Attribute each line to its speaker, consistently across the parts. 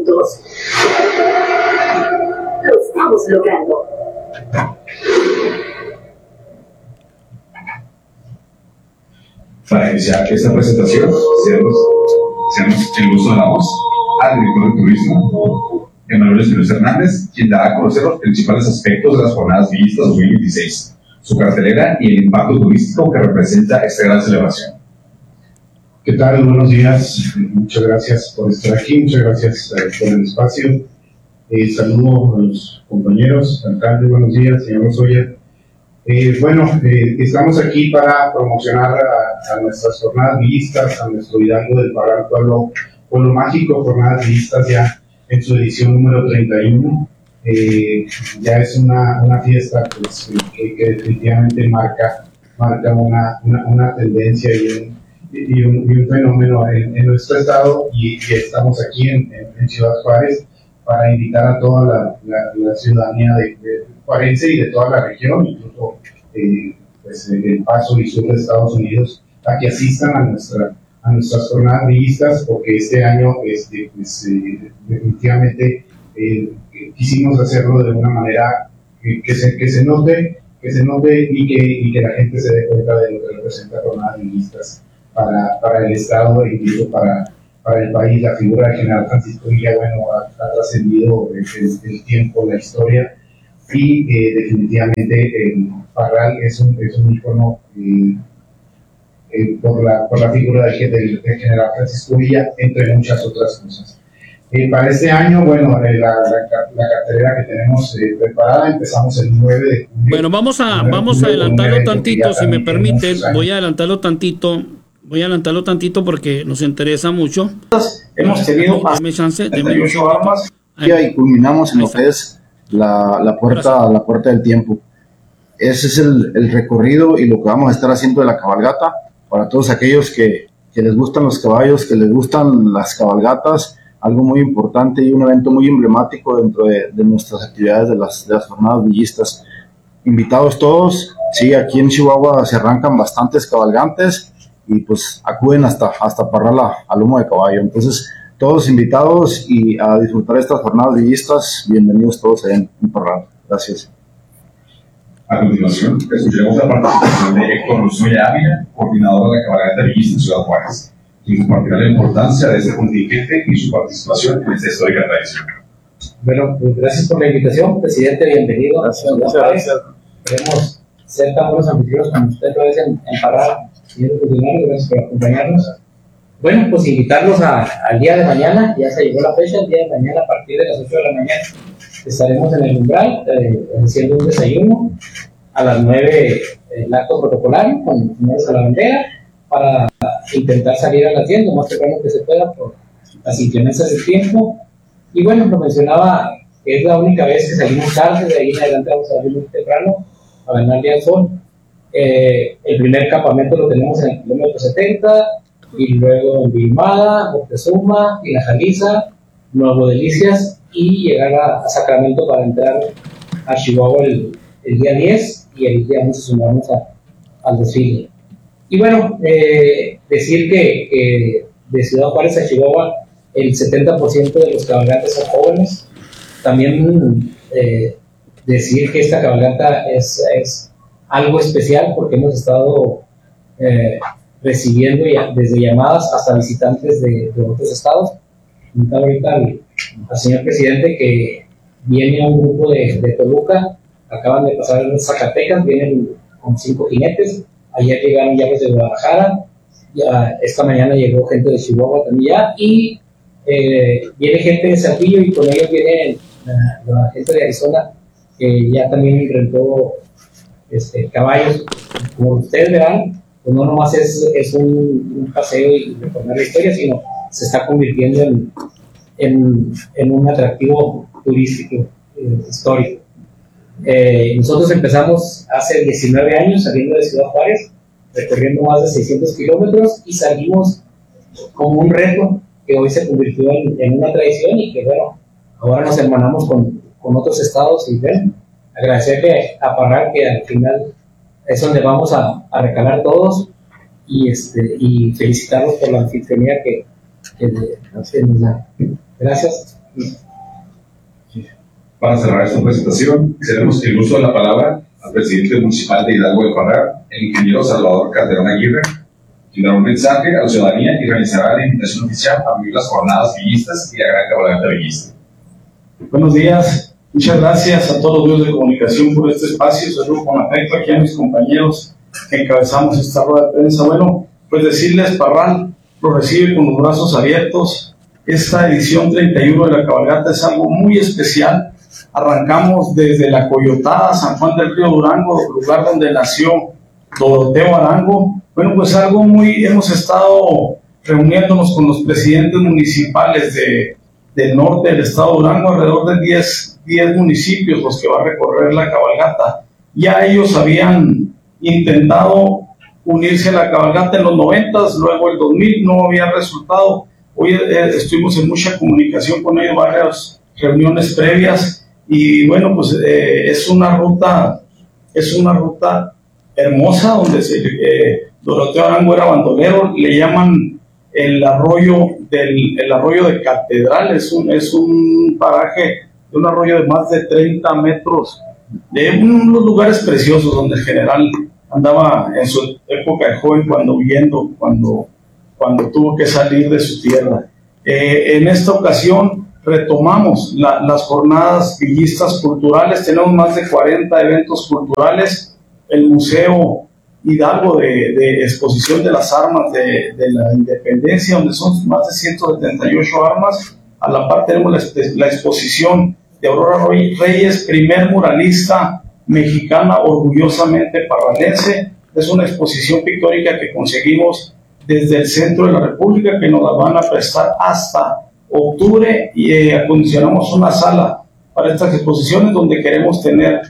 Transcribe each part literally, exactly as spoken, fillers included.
Speaker 1: juntos lo estamos logrando.
Speaker 2: Para iniciar esta presentación, cedemos el uso de la voz al director de turismo, Emanuel Espinosa Hernández, quien dará a conocer los principales aspectos de las jornadas villistas dos mil veintiséis, su cartelera y el impacto turístico que representa esta gran celebración.
Speaker 3: ¿Qué tal? Buenos días. Muchas gracias por estar aquí, muchas gracias eh, por el espacio. Eh, saludo a los compañeros, alcalde, buenos días, señor Lozoya. Eh, bueno, eh, estamos aquí para promocionar a, a nuestras jornadas villistas, a nuestro Hidalgo del Parral, pueblo, pueblo mágico, jornadas villistas ya en su edición número treinta y uno. Eh, ya es una, una fiesta pues, que, que definitivamente marca, marca una, una, una tendencia y un, y un, y un fenómeno en, en nuestro estado, y, y estamos aquí en, en, en Ciudad Juárez para invitar a toda la, la, la ciudadanía de, de juarense y de toda la región, incluso eh, pues, el Paso y sur de Estados Unidos, a que asistan a, nuestra, a nuestras jornadas villistas, porque este año este, pues, eh, definitivamente eh, quisimos hacerlo de una manera que, que, se, que se note, que se note y que, y que la gente se dé cuenta de lo que representa jornadas villistas para, para el Estado e incluso para, para el país. La figura de General Francisco Villa, bueno, ha, ha trascendido el, el, el tiempo, la historia, y eh, definitivamente el Parral es un, es un ícono eh, eh, por, la, por la figura del, del, del General Francisco Villa, entre muchas otras cosas. Eh, para este año, bueno, eh, la, la, la cartelera que tenemos eh, preparada, empezamos el nueve de julio.
Speaker 4: Bueno, vamos a, vamos a adantarlo tantito, si me permiten, voy a adelantarlo tantito, voy a adelantarlo tantito porque nos interesa mucho.
Speaker 5: Hemos tenido
Speaker 4: Deme chance, deme
Speaker 5: setenta y ocho armas y culminamos en lo que es la, la, puerta, la puerta del tiempo. Ese es el, el recorrido y lo que vamos a estar haciendo de la cabalgata para todos aquellos que, que les gustan los caballos, que les gustan las cabalgatas. Algo muy importante y un evento muy emblemático dentro de, de nuestras actividades de las, de las jornadas villistas. Invitados todos, sí, aquí en Chihuahua se arrancan bastantes cabalgantes y pues acuden hasta, hasta Parral a lomo de caballo. Entonces, todos invitados y a disfrutar estas jornadas villistas, bienvenidos todos allá en, en Parral. Gracias.
Speaker 2: A continuación, escucharemos la participación de Héctor Lozoya Ávila, coordinador de la cabalgata villista en Ciudad Juárez, quien compartirá la importancia de este contingente y su participación en esta histórica tradición.
Speaker 6: Bueno, pues gracias por la invitación, presidente, bienvenido.
Speaker 5: Gracias, muchas gracias.
Speaker 6: Queremos ser tan buenos anfitriones como usted lo es en, en Parral, señor funcionario, gracias por acompañarnos. Bueno, pues invitarlos a, al día de mañana, ya se llegó la fecha, el día de mañana a partir de las ocho de la mañana estaremos en el umbral eh, haciendo un desayuno, a las nueve el acto protocolario con honores a la bandera, para intentar salir a la tienda lo más temprano que se pueda por las inclemencias del tiempo. Y bueno, lo mencionaba que es la única vez que salimos tarde, de ahí en adelante vamos a salir muy temprano a ganar día al sol. Eh, el primer campamento lo tenemos en el kilómetro setenta, y luego en Vilmada, Moctezuma, Tinajaliza, Nuevo Delicias, y llegar a, a Sacramento para entrar a Chihuahua el, el día diez, y el día once sumamos a, al desfile. Y bueno, eh, decir que, que de Ciudad Juárez a Chihuahua el setenta por ciento de los cabalgantes son jóvenes. También eh, decir que esta cabalgata es, es algo especial porque hemos estado eh, recibiendo ya, desde llamadas hasta visitantes de, de otros estados. Ahorita al, al señor presidente que viene un grupo de, de Toluca, acaban de pasar en Zacatecas, vienen con cinco jinetes. Ayer llegaron ya desde Guadalajara, ya esta mañana llegó gente de Chihuahua también ya, y eh, viene gente de Saltillo, y con ellos viene la, la gente de Arizona, que ya también rentó este, caballos. Como ustedes verán, pues no nomás es, es un, un paseo y recordar la historia, sino se está convirtiendo en, en, en un atractivo turístico eh, histórico. Eh, nosotros empezamos hace diecinueve años saliendo de Ciudad Juárez, recorriendo más de seiscientos kilómetros, y salimos como un reto que hoy se convirtió en, en una tradición, y que bueno, ahora nos hermanamos con, con otros estados. Y bueno, agradecerle a Parral, que al final es donde vamos a, a recalar todos, y, este, y felicitarlos por la anfitrionía que, que, que nos da. Gracias.
Speaker 2: Para cerrar esta presentación, cedemos el uso de la palabra al presidente municipal de Hidalgo del Parral, el ingeniero Salvador Calderón Aguirre, quien dará un mensaje a la ciudadanía y realizará la invitación oficial a vivir las jornadas villistas y la gran cabalgata villista.
Speaker 1: Buenos días, muchas gracias a todos los medios de comunicación por este espacio. Saludo con afecto aquí a mis compañeros que encabezamos esta rueda de prensa. Bueno, pues decirles, Parral lo recibe con los brazos abiertos. Esta edición treinta y uno de la cabalgata es algo muy especial. Arrancamos desde la Coyotada, San Juan del Río Durango, lugar donde nació Doroteo Arango. Bueno, pues algo muy, hemos estado reuniéndonos con los presidentes municipales de, del norte del estado de Durango, alrededor de diez, diez municipios los que va a recorrer la cabalgata. Ya ellos habían intentado unirse a la cabalgata en los noventas, luego el dos mil no había resultado. Hoy eh, estuvimos en mucha comunicación con ellos, varias reuniones previas. Y bueno, pues eh, es una ruta, es una ruta hermosa donde se, eh, Doroteo Arango era bandolero, le llaman el arroyo del el arroyo de Catedral, es un, es un paraje de un arroyo de más de treinta metros, de unos lugares preciosos donde el general andaba en su época de joven cuando huyendo, cuando, cuando tuvo que salir de su tierra. Eh, en esta ocasión retomamos la, las jornadas villistas culturales, tenemos más de cuarenta eventos culturales, el Museo Hidalgo de, de exposición de las armas de, de la independencia, donde son más de ciento setenta y ocho armas, a la par tenemos la, la exposición de Aurora Reyes, primer muralista mexicana orgullosamente parralense, es una exposición pictórica que conseguimos desde el centro de la República, que nos la van a prestar hasta octubre y eh, acondicionamos una sala para estas exposiciones donde queremos tener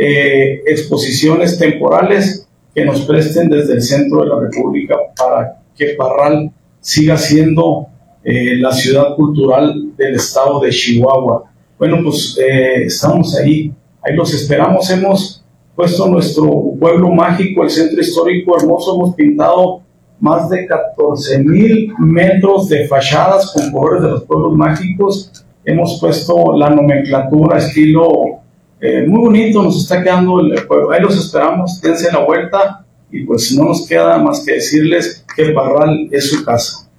Speaker 1: eh, exposiciones temporales que nos presten desde el centro de la República para que Parral siga siendo eh, la ciudad cultural del estado de Chihuahua. Bueno, pues eh, estamos ahí, ahí los esperamos. Hemos puesto nuestro pueblo mágico, el centro histórico hermoso, hemos pintado más de catorce mil metros de fachadas con colores de los pueblos mágicos. Hemos puesto la nomenclatura estilo eh, muy bonito, nos está quedando el pueblo. Ahí los esperamos, dense la vuelta y pues no nos queda más que decirles que Parral es su casa.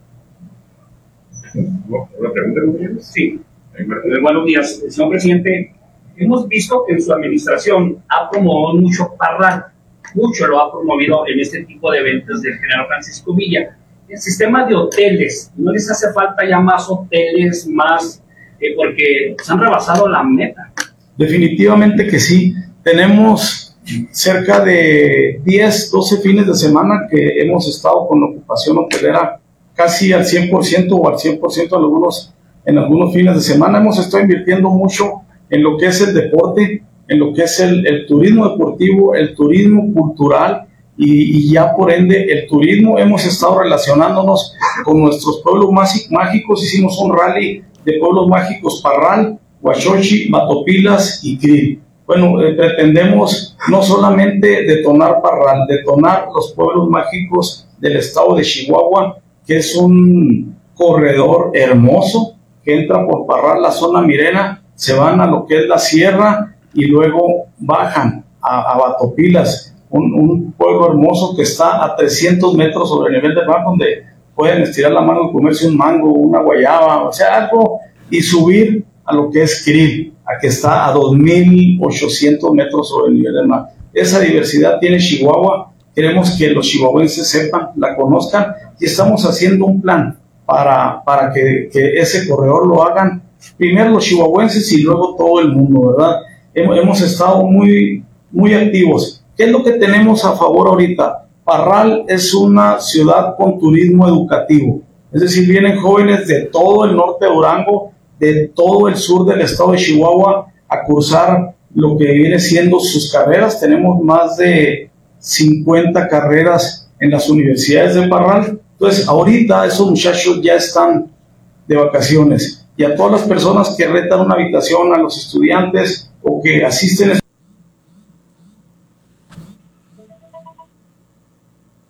Speaker 2: ¿Una pregunta, compañero?
Speaker 7: Sí. Buenos días, señor presidente. Hemos visto que en su administración ha promovido mucho Parral. Mucho lo ha promovido en este tipo de eventos del general Francisco Villa. El sistema de hoteles, ¿no les hace falta ya más hoteles, más, eh, porque se han rebasado la meta?
Speaker 1: Definitivamente que sí. Tenemos cerca de diez, doce fines de semana que hemos estado con ocupación hotelera casi al cien por ciento o al cien por ciento en algunos, en algunos fines de semana. Hemos estado invirtiendo mucho en lo que es el deporte, en lo que es el, el turismo deportivo, el turismo cultural y, y ya por ende el turismo. Hemos estado relacionándonos con nuestros pueblos mágicos, hicimos un rally de pueblos mágicos: Parral, Huachochi, Matopilas y Krill. Bueno, eh, pretendemos no solamente detonar Parral, detonar los pueblos mágicos del estado de Chihuahua, que es un corredor hermoso que entra por Parral, la zona Mirena, se van a lo que es la sierra y luego bajan a, a Batopilas, un, un pueblo hermoso que está a trescientos metros sobre el nivel del mar, donde pueden estirar la mano y comerse un mango, una guayaba, o sea, algo, y subir a lo que es Krill, a que está a dos mil ochocientos metros sobre el nivel del mar. Esa diversidad tiene Chihuahua, queremos que los chihuahuenses sepan, la conozcan, y estamos haciendo un plan para, para que, que ese corredor lo hagan primero los chihuahuenses y luego todo el mundo, ¿verdad? Hemos estado muy, muy activos. ¿Qué es lo que tenemos a favor ahorita? Parral es una ciudad con turismo educativo, es decir, vienen jóvenes de todo el norte de Durango, de todo el sur del estado de Chihuahua a cursar lo que viene siendo sus carreras. Tenemos más de cincuenta carreras en las universidades de Parral. Entonces, ahorita esos muchachos ya están de vacaciones. Y a todas las personas que rentan una habitación, a los estudiantes o que asisten,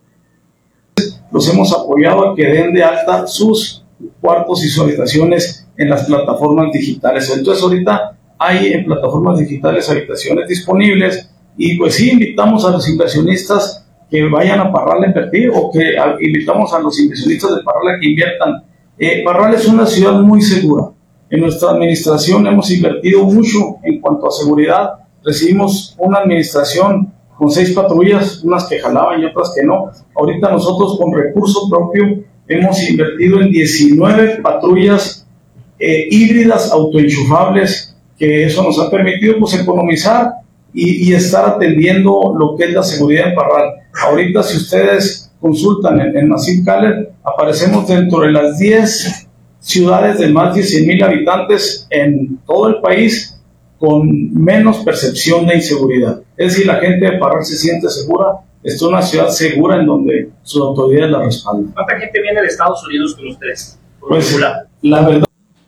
Speaker 1: los hemos apoyado a que den de alta sus cuartos y sus habitaciones en las plataformas digitales. Entonces ahorita hay en plataformas digitales habitaciones disponibles y pues sí invitamos a los inversionistas que vayan a Parral a invertir o que a, invitamos a los inversionistas de Parral a que inviertan. Eh, Parral es una ciudad muy segura. En nuestra administración hemos invertido mucho en cuanto a seguridad. Recibimos una administración con seis patrullas, unas que jalaban y otras que no. Ahorita nosotros con recurso propio hemos invertido en diecinueve patrullas eh, híbridas autoenchufables, que eso nos ha permitido pues economizar y, y estar atendiendo lo que es la seguridad en Parral. Ahorita si ustedes consultan en, en Nassim Khaled, aparecemos dentro de las diez ciudades de más de cien mil habitantes en todo el país con menos percepción de inseguridad. Es decir, la gente de Parral se siente segura, es una ciudad segura en donde sus autoridades la respaldan.
Speaker 7: ¿Cuánta gente viene de Estados Unidos con ustedes?
Speaker 1: Pues la verdad,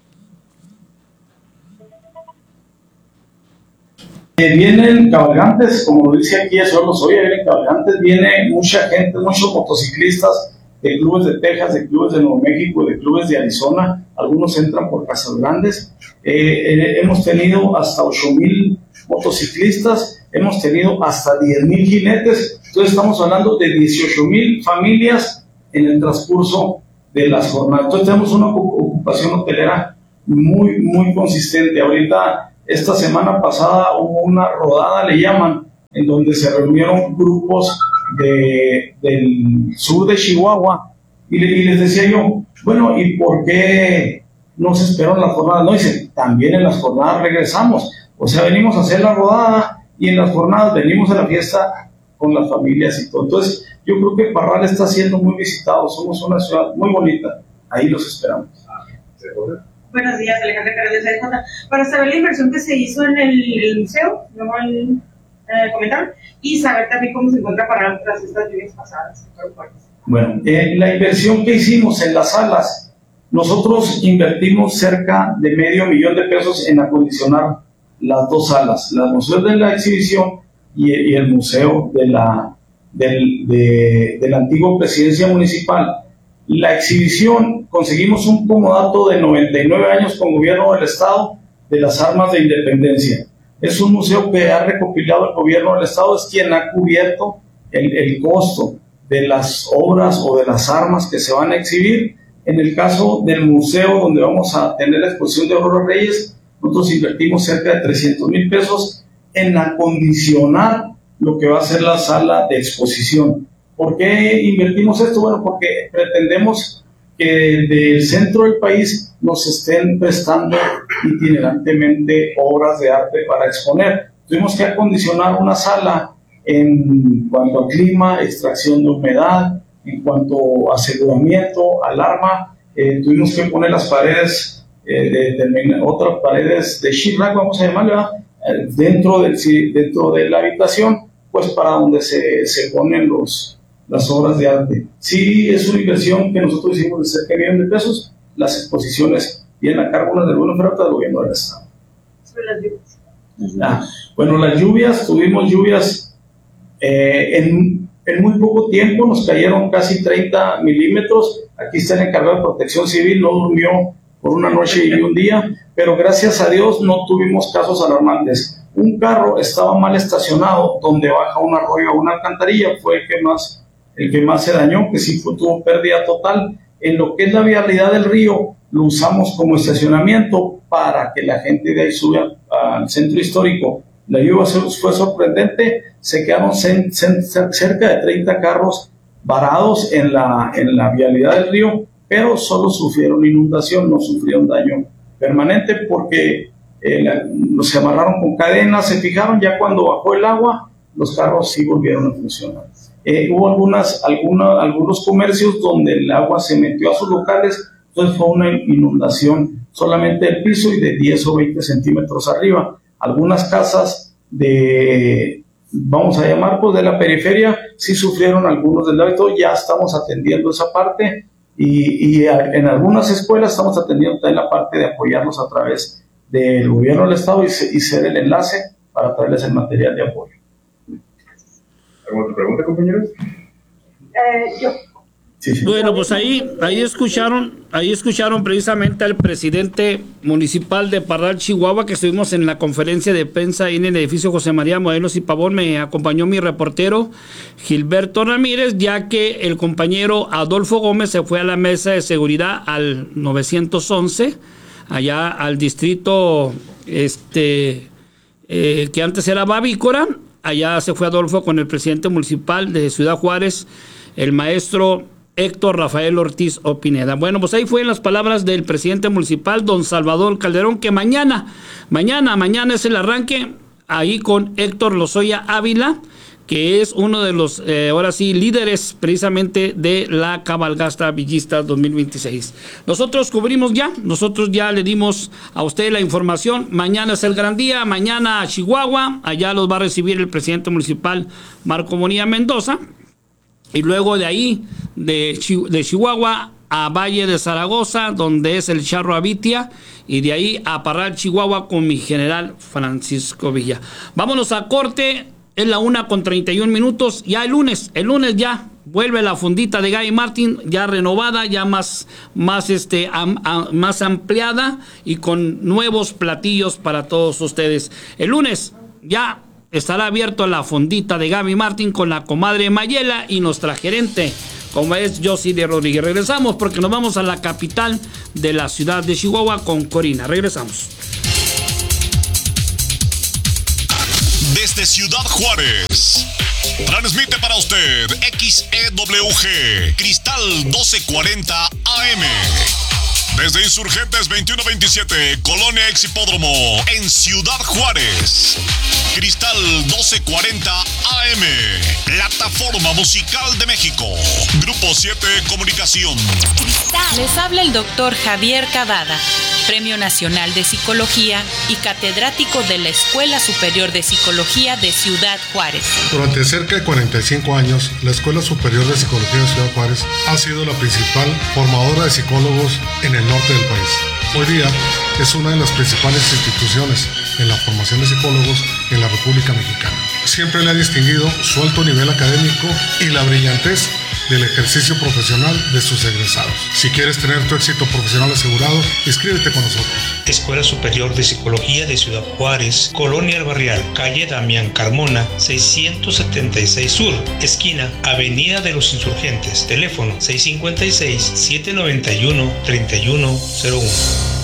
Speaker 1: eh, vienen cabalgantes, como lo dice aquí el señor Lozoya, vienen cabalgantes, viene mucha gente, muchos motociclistas de clubes de Texas, de clubes de Nuevo México, de clubes de Arizona, algunos entran por Casas Grandes. Eh, eh, hemos tenido hasta ocho mil motociclistas, hemos tenido hasta diez mil jinetes, entonces estamos hablando de dieciocho mil familias en el transcurso de las jornadas. Entonces tenemos una ocupación hotelera muy, muy consistente. Ahorita, esta semana pasada hubo una rodada, le llaman, en donde se reunieron grupos de, del sur de Chihuahua y, le, y les decía yo, bueno, ¿y por qué no se esperó en las jornadas? No, dicen, también en las jornadas regresamos, o sea, venimos a hacer la rodada y en las jornadas venimos a la fiesta con las familias y todo. Entonces yo creo que Parral está siendo muy visitado, somos una ciudad muy bonita, ahí los esperamos.
Speaker 8: Buenos días, Alejandra Carlos de J. Para saber la inversión que se hizo en el, el museo, no el eh, comentaron, y saber también cómo se encuentra Parral tras estas lluvias pasadas.
Speaker 1: Bueno, eh, la inversión que hicimos en las salas, nosotros invertimos cerca de medio millón de pesos en acondicionar las dos salas, la museo de la exhibición y, y el museo de la, del, de, de la antigua presidencia municipal. La exhibición, conseguimos un comodato de noventa y nueve años con gobierno del Estado de las armas de independencia. Es un museo que ha recopilado el gobierno del Estado, es quien ha cubierto el, el costo de las obras o de las armas que se van a exhibir. En el caso del museo donde vamos a tener la exposición de Aurora Reyes, nosotros invertimos cerca de trescientos mil pesos en acondicionar lo que va a ser la sala de exposición. ¿Por qué invertimos esto? Bueno, porque pretendemos que del centro del país nos estén prestando itinerantemente obras de arte para exponer. Tuvimos que acondicionar una sala en cuanto a clima, extracción de humedad, en cuanto a aseguramiento, alarma. Eh, tuvimos que poner las paredes, eh, de, de, otras paredes de sheetrock, vamos a llamarle, eh, dentro, del, dentro de la habitación, pues para donde se, se ponen los las obras de arte. Sí, es una inversión que nosotros hicimos de cerca de un millón de pesos. Las exposiciones vienen a cargo una del gobierno federal del gobierno del Estado.
Speaker 8: Sobre las lluvias.
Speaker 1: Ah, bueno, las lluvias, tuvimos lluvias eh, en, en muy poco tiempo, nos cayeron casi treinta milímetros. Aquí está el encargado de Protección Civil, no durmió por una noche y un día, pero gracias a Dios no tuvimos casos alarmantes. Un carro estaba mal estacionado donde baja un arroyo o una alcantarilla, fue el que más el que más se dañó, que sí fue, tuvo pérdida total. En lo que es la vialidad del río, lo usamos como estacionamiento para que la gente de ahí suba al centro histórico. La lluvia fue sorprendente, se quedaron cen, cen, cerca de treinta carros varados en la, en la vialidad del río, pero solo sufrieron inundación, no sufrieron daño permanente porque eh, la, se amarraron con cadenas, se fijaron, ya cuando bajó el agua, los carros sí volvieron a funcionar. Eh, hubo algunas, alguna, algunos comercios donde el agua se metió a sus locales, entonces fue una inundación solamente del piso y de diez o veinte centímetros arriba. Algunas casas de, vamos a llamar, pues de la periferia, sí sufrieron algunos del hábito, ya estamos atendiendo esa parte y, y en algunas escuelas estamos atendiendo también la parte de apoyarlos a través del gobierno del Estado y, y ser el enlace para traerles el material de apoyo.
Speaker 2: ¿Alguna otra pregunta, compañeros?
Speaker 8: Eh, yo.
Speaker 1: Sí, sí.
Speaker 4: Bueno, pues ahí, ahí escucharon, ahí escucharon precisamente al presidente municipal de Parral, Chihuahua, que estuvimos en la conferencia de prensa ahí en el edificio José María Morelos y Pavón. Me acompañó mi reportero Gilberto Ramírez, ya que el compañero Adolfo Gómez se fue a la mesa de seguridad al nueve once, allá al distrito este eh, que antes era Bavícora. Allá se fue Adolfo con el presidente municipal de Ciudad Juárez, el maestro Héctor Rafael Ortiz Opineda. Bueno, pues ahí fueron las palabras del presidente municipal, don Salvador Calderón, que mañana, mañana, mañana es el arranque, ahí con Héctor Lozoya Ávila, que es uno de los, eh, ahora sí, líderes precisamente de la cabalgata villista dos mil veintiséis. Nosotros cubrimos ya, nosotros ya le dimos a usted la información. Mañana es el gran día, mañana a Chihuahua, allá los va a recibir el presidente municipal Marco Bonilla Mendoza. Y luego de ahí, de, de Chihuahua a Valle de Zaragoza, donde es el Charro Abitia, y de ahí a Parral, Chihuahua, con mi general Francisco Villa. Vámonos a corte, es la una con treinta y un minutos, ya el lunes, el lunes ya vuelve la fundita de Gaby Martín, ya renovada, ya más, más, este, am, am, más ampliada y con nuevos platillos para todos ustedes. El lunes ya estará abierto la fondita de Gaby Martín con la comadre Mayela y nuestra gerente, como es Josie de Rodríguez. Regresamos porque nos vamos a la capital de la ciudad de Chihuahua con Corina. Regresamos.
Speaker 9: Desde Ciudad Juárez, transmite para usted X E W G, Cristal doce cuarenta A M. Desde Insurgentes veintiuno veintisiete, Colonia Ex Hipódromo, en Ciudad Juárez. Cristal doce cuarenta A M, Plataforma Musical de México. Grupo siete Comunicación.
Speaker 10: Les habla el doctor Javier Cavada, Premio Nacional de Psicología y catedrático de la Escuela Superior de Psicología de Ciudad Juárez.
Speaker 11: Durante cerca de cuarenta y cinco años, la Escuela Superior de Psicología de Ciudad Juárez ha sido la principal formadora de psicólogos en el norte del país. Hoy día es una de las principales instituciones en la formación de psicólogos en la República Mexicana. Siempre le ha distinguido su alto nivel académico y la brillantez del ejercicio profesional de sus egresados. Si quieres tener tu éxito profesional asegurado, inscríbete con nosotros.
Speaker 12: Escuela Superior de Psicología de Ciudad Juárez, Colonia El Barrial, calle Damián Carmona, seiscientos setenta y seis Sur, esquina Avenida de los Insurgentes. Teléfono seis cinco seis, siete nueve uno, tres uno cero uno.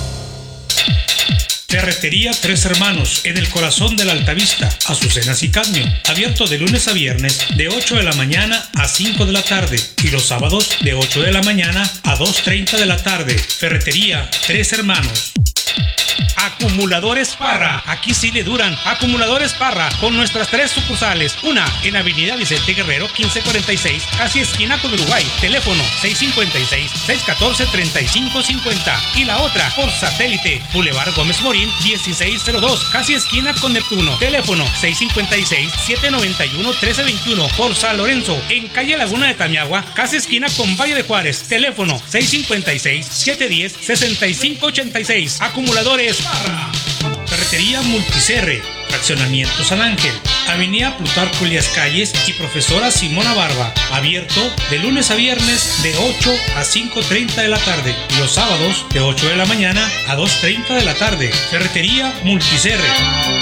Speaker 12: Ferretería Tres Hermanos, en el corazón de la Altavista, Azucenas y Cadmio. Abierto de lunes a viernes de ocho de la mañana a cinco de la tarde y los sábados de ocho de la mañana a dos treinta de la tarde. Ferretería Tres Hermanos. Acumuladores Parra, aquí sí le duran. Acumuladores Parra, con nuestras tres sucursales. Una en Avenida Vicente Guerrero quince cuarenta y seis, casi esquina con Uruguay. Teléfono seis cinco seis, seis uno cuatro, tres cinco cinco cero. Y la otra por satélite, Boulevard Gómez Morín dieciséis cero dos, casi esquina con Neptuno. Teléfono seis cinco seis, siete nueve uno, uno tres dos uno. Por San Lorenzo, en calle Laguna de Tamiagua, casi esquina con Valle de Juárez. Teléfono seis cinco seis, siete uno cero, seis cinco ocho seis. Acumuladores Parra. Ferretería Multicerre, Fraccionamiento San Ángel, Avenida Plutarco Elías Calles y Profesora Simona Barba. Abierto de lunes a viernes de ocho a cinco treinta de la tarde y los sábados de ocho de la mañana a dos treinta de la tarde. Ferretería Multicerre.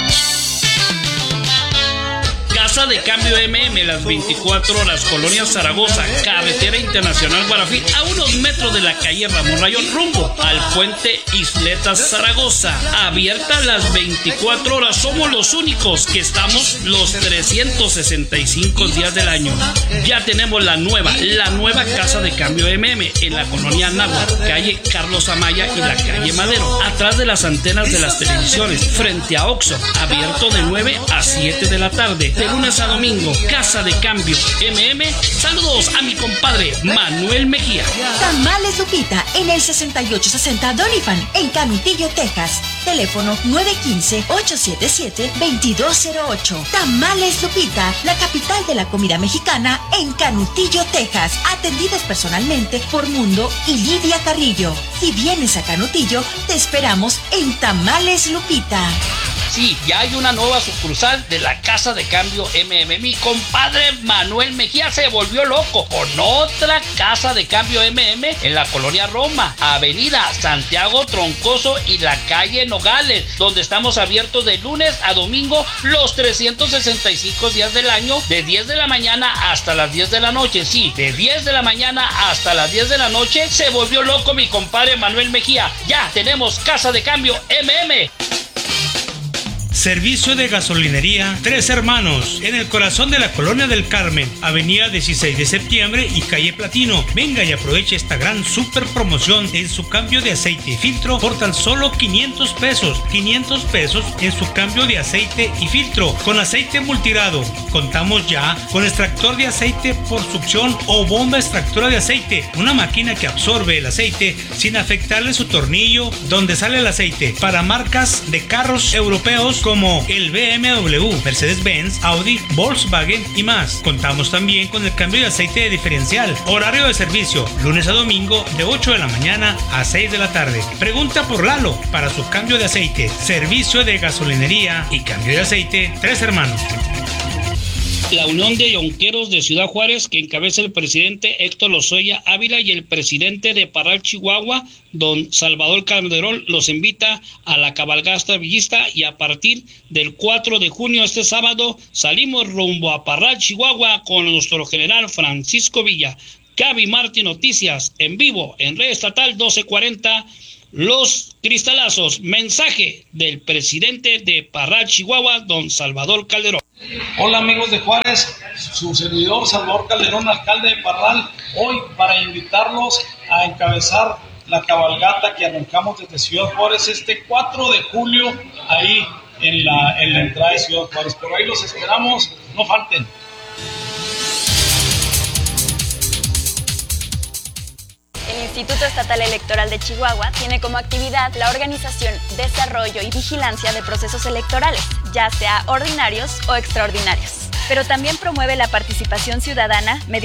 Speaker 4: Casa de Cambio M M, las veinticuatro horas, Colonia Zaragoza, Carretera Internacional Guarafí, a unos metros de la calle Ramón Rayón, rumbo al puente Isletas Zaragoza. Abierta las veinticuatro horas, somos los únicos que estamos los trescientos sesenta y cinco días del año. Ya tenemos la nueva, la nueva Casa de Cambio M M en la colonia Náhuatl, calle Carlos Amaya y la calle Madero, atrás de las antenas de las televisiones, frente a Oxxo. Abierto de nueve a siete de la tarde, de lunes a domingo. Casa de Cambio M M. Saludos a mi compadre Manuel Mejía.
Speaker 13: Tamales Lupita en el sesenta y ocho sesenta Doniphan en Canutillo, Texas. Teléfono nueve uno cinco, ocho siete siete, dos dos cero ocho. Tamales Lupita, la capital de la comida mexicana en Canutillo, Texas. Atendidos personalmente por Mundo y Lidia Carrillo. Si vienes a Canutillo, te esperamos en Tamales Lupita.
Speaker 4: Sí, ya hay una nueva sucursal de la Casa de Cambio M M. Mi compadre Manuel Mejía se volvió loco con otra Casa de Cambio M M en la colonia Roma, Avenida Santiago Troncoso y la calle Nogales, donde estamos abiertos de lunes a domingo los trescientos sesenta y cinco días del año, de diez de la mañana hasta las diez de la noche. Sí, de diez de la mañana hasta las diez de la noche. Se volvió loco mi compadre Manuel Mejía. Ya tenemos Casa de Cambio M M.
Speaker 12: Servicio de gasolinería Tres Hermanos, en el corazón de la Colonia del Carmen, avenida dieciséis de septiembre y calle Platino. Venga y aproveche esta gran super promoción en su cambio de aceite y filtro por tan solo quinientos pesos. quinientos pesos en su cambio de aceite y filtro con aceite multirado. Contamos ya con extractor de aceite por succión o bomba extractora de aceite, una máquina que absorbe el aceite sin afectarle su tornillo donde sale el aceite, para marcas de carros europeos como el B M W, Mercedes-Benz, Audi, Volkswagen y más. Contamos también con el cambio de aceite de diferencial. Horario de servicio, lunes a domingo de ocho de la mañana a seis de la tarde. Pregunta por Lalo para su cambio de aceite. Servicio de gasolinería y cambio de aceite Tres Hermanos.
Speaker 4: La Unión de Yonqueros de Ciudad Juárez, que encabeza el presidente Héctor Lozoya Ávila, y el presidente de Parral, Chihuahua, don Salvador Calderón, los invita a la cabalgata villista, y a partir del cuatro de junio, este sábado, salimos rumbo a Parral, Chihuahua, con nuestro general Francisco Villa. Gaby Martín Noticias, en vivo, en Red Estatal doce cuarenta, Los Cristalazos. Mensaje del presidente de Parral, Chihuahua, don Salvador Calderón.
Speaker 14: Hola amigos de Juárez, su servidor Salvador Calderón, alcalde de Parral, hoy para invitarlos a encabezar la cabalgata que arrancamos desde Ciudad Juárez este cuatro de julio, ahí en la, en la entrada de Ciudad Juárez. Por ahí los esperamos, no falten.
Speaker 15: El Instituto Estatal Electoral de Chihuahua tiene como actividad la organización, desarrollo y vigilancia de procesos electorales, ya sea ordinarios o extraordinarios. Pero también promueve la participación ciudadana mediante